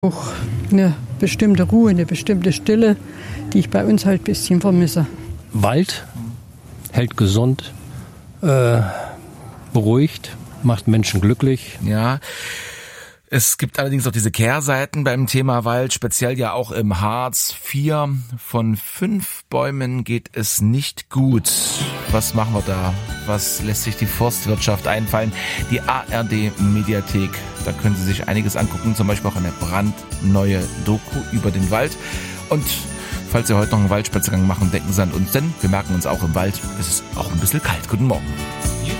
Auch eine bestimmte Ruhe, eine bestimmte Stille, die ich bei uns halt ein bisschen vermisse. Wald hält gesund, beruhigt, macht Menschen glücklich. Ja. Es gibt allerdings auch diese Kehrseiten beim Thema Wald, speziell ja auch im Harz. 4 von 5 Bäumen geht es nicht gut. Was machen wir da? Was lässt sich die Forstwirtschaft einfallen? Die ARD-Mediathek, da können Sie sich einiges angucken, zum Beispiel auch eine brandneue Doku über den Wald. Und falls Sie heute noch einen Waldspaziergang machen, denken Sie an uns, denn wir merken uns auch im Wald, es ist auch ein bisschen kalt. Guten Morgen.